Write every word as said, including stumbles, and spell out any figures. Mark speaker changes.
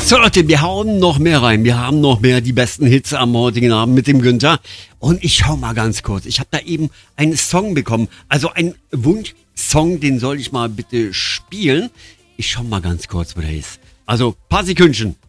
Speaker 1: So Leute, wir hauen noch mehr rein. Wir haben noch mehr die besten Hits am heutigen Abend mit dem Günther. Und ich schau mal ganz kurz. Ich habe da eben einen Song bekommen. Also ein Wunschsong, den soll ich mal bitte spielen. Ich schau mal ganz kurz, wo der ist. Also, paar Sekündchen.